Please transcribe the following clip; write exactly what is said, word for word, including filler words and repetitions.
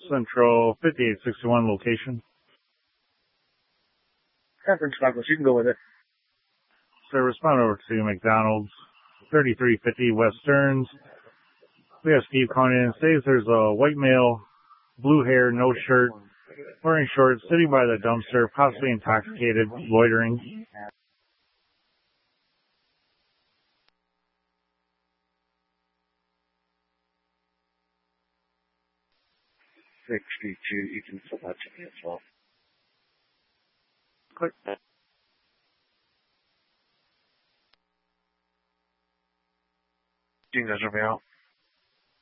Central fifty-eight sixty-one location. Conference Douglas, you can go with it. So respond over to McDonald's, thirty-three fifty West Stearns. We have Steve calling in. Says there's a white male, blue hair, no shirt, wearing shorts, sitting by the dumpster, possibly intoxicated, loitering. sixty-two, you can select it as well. Click. You guys are me out.